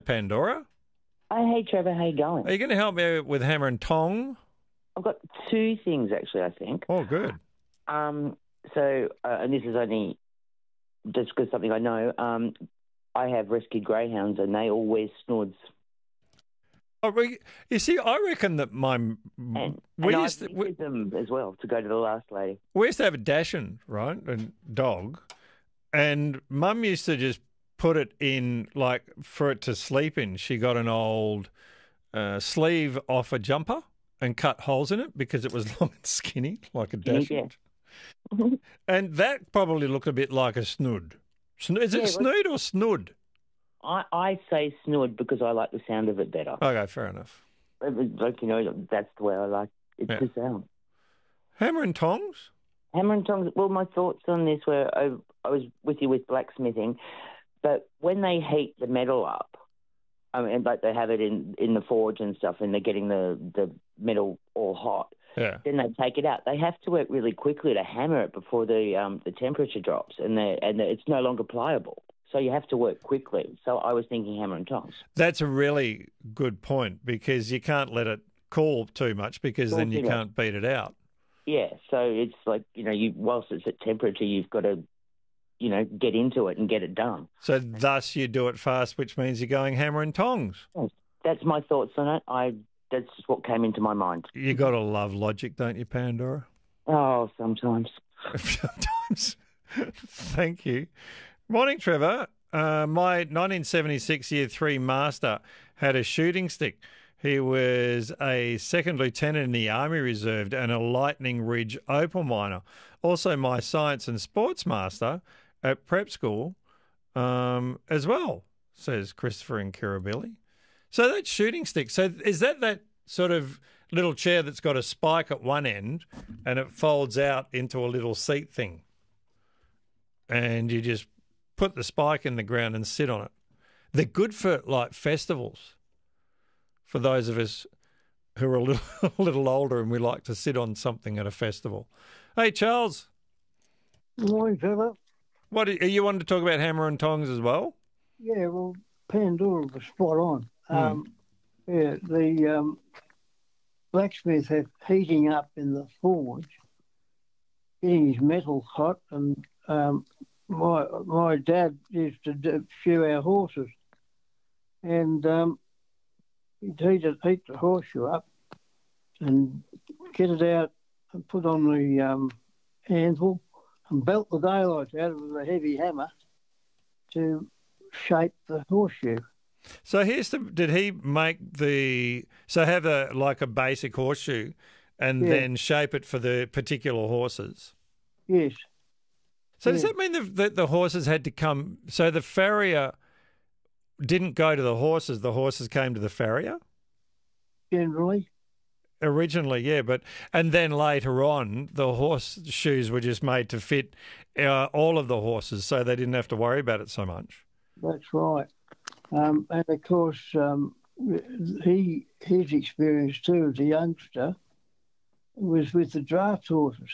Pandora. Hey, Trevor, how you going? Are you going to help me with hammer and tong? I've got two things, actually, I think. Oh, good. And this is only just because something I know. I have rescued greyhounds, and they all wear snoods. Oh, you see, I reckon that And I've with them as well to go to the last lady. We used to have a Dachshund, right, a dog, and Mum used to just put it in, like, for it to sleep in. She got an old sleeve off a jumper and cut holes in it because it was long and skinny, like a Dachshund. Yeah. And that probably looked a bit like a snood. Is it snood or snood? I say snood because I like the sound of it better. Okay, fair enough. Like, that's the way I like it to sound. Hammer and tongs? Hammer and tongs. Well, my thoughts on this were I was with you with blacksmithing, but when they heat the metal up, like they have it in the forge and stuff, and they're getting the metal all hot. Yeah. Then they take it out. They have to work really quickly to hammer it before the temperature drops, and it's no longer pliable. So you have to work quickly. So I was thinking hammer and tongs. That's a really good point because you can't let it cool too much because then you can't beat it out. Yeah. So it's like, whilst it's at temperature, you've got to, get into it and get it done. So thus you do it fast, which means you're going hammer and tongs. That's my thoughts on it. That's just what came into my mind. You got to love logic, don't you, Pandora? Oh, sometimes. Sometimes. Thank you. Morning, Trevor. My 1976 Year 3 master had a shooting stick. He was a second lieutenant in the Army Reserve and a Lightning Ridge opal miner. Also my science and sports master at prep school as well, says Christopher in Kirribilli. So that shooting stick, so is that sort of little chair that's got a spike at one end and it folds out into a little seat thing? And you just put the spike in the ground and sit on it. They're good for, like, festivals, for those of us who are a little older and we like to sit on something at a festival. Hey, Charles. Good morning, Trevor. What, are you wanting to talk about hammer and tongs as well? Yeah, well, Pandora was spot on. The blacksmith had heating up in the forge, getting his metal hot, and my dad used to shoe our horses, and he'd heat the horseshoe up and get it out and put on the anvil and belt the daylights out with a heavy hammer to shape the horseshoe. So did he make have a basic horseshoe and then shape it for the particular horses? Yes. So does that mean that the horses had to come, so the farrier didn't go to the horses came to the farrier? Generally. Originally, yeah, and then later on, the horseshoes were just made to fit all of the horses, so they didn't have to worry about it so much. That's right. And of course, his experience too as a youngster was with the draft horses.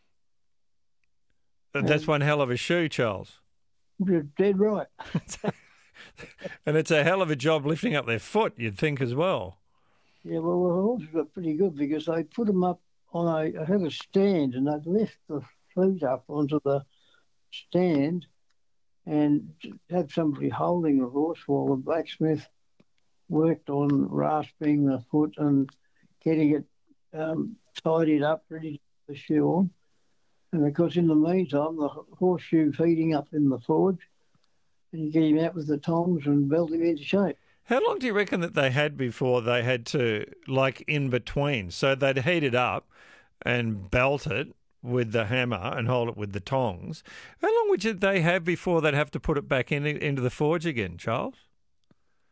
That's one hell of a shoe, Charles. You're dead right. And it's a hell of a job lifting up their foot, you'd think, as well. Yeah, well, the horses were pretty good because they put them up on I have a stand, and they'd lift the feet up onto the stand and have somebody holding the horse while the blacksmith worked on rasping the foot and getting it tidied up, ready to put the shoe on. And of course, in the meantime, the horseshoe feeding up in the forge, and you get him out with the tongs and belt him into shape. How long do you reckon that they had before they had to, like, in between? So they'd heat it up and belt it with the hammer and hold it with the tongs. How long would they have before they'd have to put it back into the forge again, Charles?